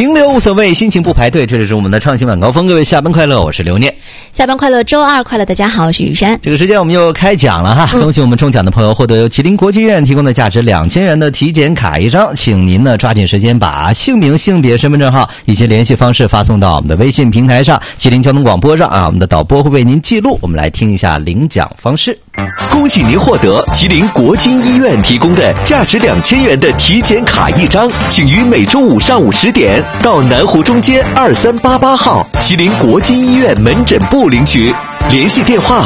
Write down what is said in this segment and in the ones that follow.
停留无所谓，心情不排队，这里是我们的创新晚高峰。各位下班快乐，我是刘念。 下班快乐，周二快乐，大家好，我是雨山。 这个时间我们又开奖了哈，恭喜我们中奖的朋友获得由吉林国际医院提供的价值2000元的体检卡一张，请您呢抓紧时间把姓名、性别、身份证号以及联系方式发送到我们的微信平台上，吉林交通广播上啊，我们的导播会为您记录。我们来听一下领奖方式。 恭喜您获得吉林国金医院提供的价值2000元的体检卡一张，请于每周五上午10点到南湖中街2388号吉林国金医院门诊部领取，联系电话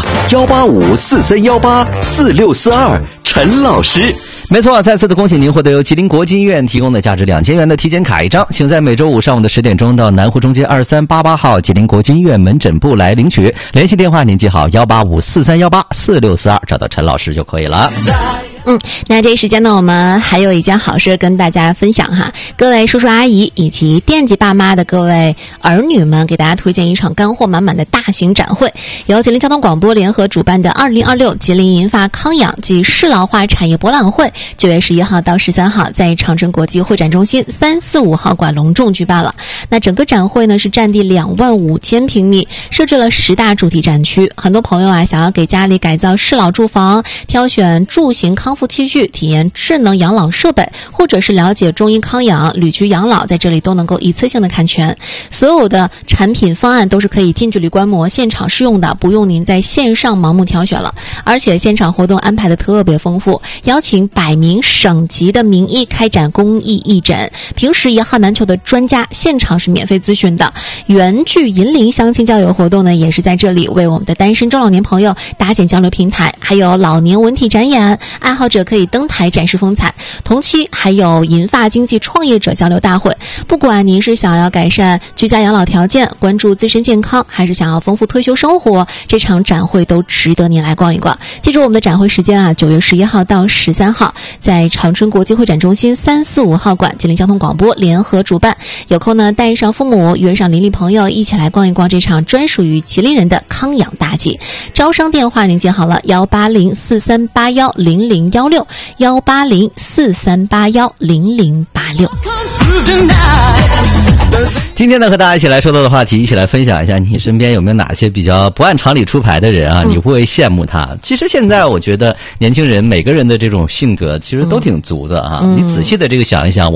18543184642，陈老师。 没错，再次的恭喜您获得由吉林国际医院提供的价值2000元的体检卡一张，请在每周五上午的10点钟到南湖中街2388号吉林国际医院门诊部来领取，联系电话您记好18543184642，找到陈老师就可以了。 那这一时间呢，我们还有一件好事跟大家分享哈，各位叔叔阿姨以及惦记爸妈的各位儿女们，给大家推荐一场干货满满的大型展会，由吉林交通广播联合主办的2026吉林银发康养及适老化产业博览会，9月11号到13号在长春国际会展中心345号馆隆重举办了。那整个展会呢是占地25000平米，设置了10大主题展区，很多朋友啊想要给家里改造适老住房，挑选住行康复器具，体验智能养老设备，或者是了解中医康养、旅居养老，在这里都能够一次性的看全。所有的产品方案都是可以近距离观摩、现场试用的，不用您在线上盲目挑选了。而且现场活动安排的特别丰富，邀请100名省级的名医开展公益义诊，平时一号难求的专家现场是免费咨询的。原剧银龄相亲交友活动呢，也是在这里为我们的单身中老年朋友搭建交流平台，还有老年文体展演，爱好者可以登台展示风采。同期还有银发经济创业者交流大会，不管您是想要改善居家养老条件，关注自身健康，还是想要丰富退休生活，这场展会都值得您来逛一逛。记住我们的展会时间啊，9月11号到13号在长春国际会展中心345号馆，吉林交通广播联合主办。有空呢带上父母，约上邻里朋友一起来逛一逛这场专属于吉林人的康养大计。招商电话您记好了，18043810016，18043810086。 今天呢，和大家一起来说到的话题，一起来分享一下，你身边有没有哪些比较不按常理出牌的人啊？你会不会羡慕他？其实现在我觉得年轻人每个人的这种性格其实都挺足的啊。你仔细的这个想一想，